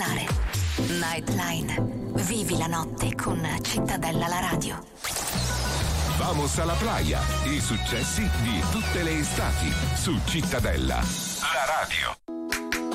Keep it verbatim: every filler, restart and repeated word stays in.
suonare. Nightline. Vivi la notte con Cittadella la radio. Vamos a la playa. I successi di tutte le estati su Cittadella la radio.